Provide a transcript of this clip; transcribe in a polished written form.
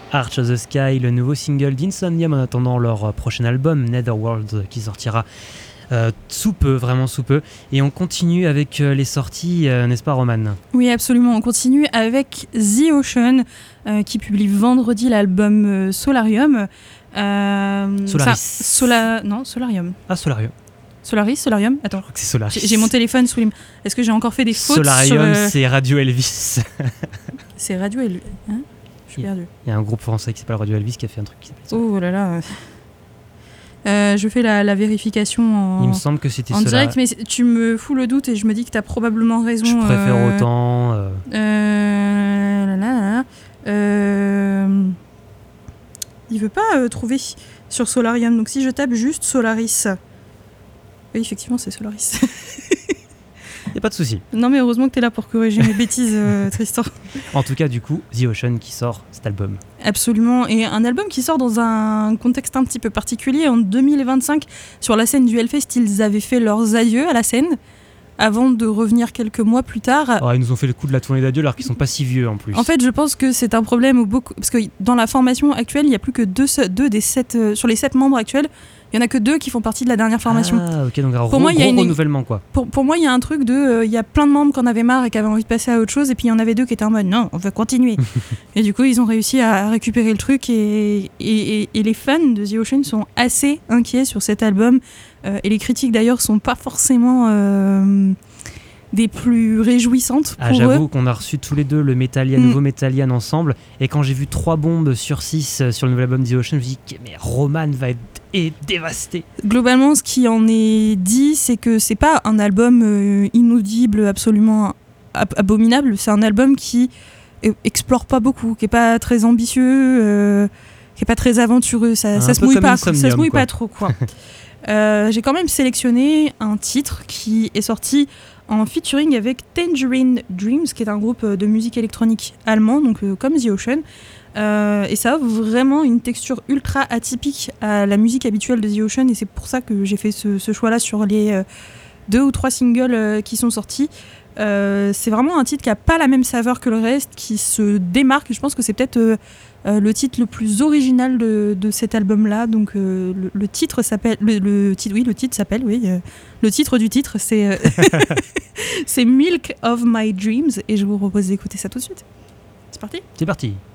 Arch of the Sky, le nouveau single d'Insomnium en attendant leur prochain album Netherworld qui sortira sous peu, vraiment sous peu. Et on continue avec les sorties, n'est-ce pas Romane ? Oui, absolument. On continue avec The Ocean qui publie vendredi l'album Solarium. Solaris. Non, Solarium. Ah, Solarium. Solarium. Attends. Je crois que c'est Solaris. J'ai mon téléphone sous les mains. Est-ce que j'ai encore fait des fautes Solarium, c'est Radio Elvis. C'est Radio Elvis. Hein, je suis perdue. Il y a un groupe français qui s'appelle Radio Elvis qui a fait un truc qui s'appelle ça. Oh là là. Je fais la vérification Il me semble que c'était en direct, mais tu me fous le doute et je me dis que tu as probablement raison. Je préfère autant. Il veut pas trouver sur Solarium, donc si je tape juste Solaris. Oui, effectivement, c'est Solaris. Y a pas de souci. Non, mais heureusement que tu es là pour corriger mes bêtises, Tristan. En tout cas, du coup, The Ocean qui sort cet album. Absolument, et un album qui sort dans un contexte un petit peu particulier. En 2025, sur la scène du Hellfest, ils avaient fait leurs adieux à la scène, avant de revenir quelques mois plus tard. Oh, ils nous ont fait le coup de la tournée d'adieu alors qu'ils sont pas si vieux en plus. En fait, je pense que c'est un problème parce que dans la formation actuelle, il n'y a plus que deux des 7 sur les 7 membres actuels. Il n'y en a que 2 qui font partie de la dernière formation. Ah, ok, donc un pour moi, il y a gros renouvellement, quoi. Pour moi, il y a un truc de... Il y a plein de membres qui en avaient marre et qui avaient envie de passer à autre chose, et puis il y en avait 2 qui étaient en mode « Non, on veut continuer ». Et du coup, ils ont réussi à récupérer le truc, et les fans de The Ocean sont assez inquiets sur cet album. Et les critiques, d'ailleurs, sont pas forcément... des plus réjouissantes pour eux. J'avoue qu'on a reçu tous les deux le nouveau Metallian ensemble, et quand j'ai vu 3 bombes sur 6 sur le nouvel album The Ocean, je me suis dit mais Romane va être dévasté. Globalement, ce qui en est dit, c'est que c'est pas un album inaudible, absolument abominable, c'est un album qui explore pas beaucoup, qui est pas très ambitieux, qui est pas très aventureux, ça se mouille pas, pas trop, quoi. J'ai quand même sélectionné un titre qui est sorti en featuring avec Tangerine Dreams, qui est un groupe de musique électronique allemand, donc comme The Ocean. Et ça offre vraiment une texture ultra atypique à la musique habituelle de The Ocean, et c'est pour ça que j'ai fait ce choix-là sur les 2 ou 3 singles qui sont sortis. C'est vraiment un titre qui n'a pas la même saveur que le reste, qui se démarque. Je pense que c'est peut-être le titre le plus original de cet album-là. Donc le titre s'appelle... Le titre s'appelle, oui. Le titre du titre, c'est, c'est Milk of My Dreams, et je vous propose d'écouter ça tout de suite. C'est parti ? C'est parti.